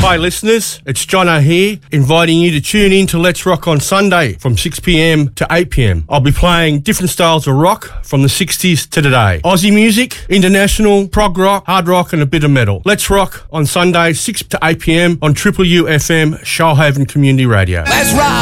G'day listeners, it's Jono here, inviting you to tune in to Let's Rock on Sunday from 6pm to 8pm. I'll be playing different styles of rock from the 60s to today. Aussie music, international, prog rock, hard rock and a bit of metal. Let's Rock on Sunday, 6 to 8pm on Triple U FM, Shoalhaven Community Radio. Let's rock!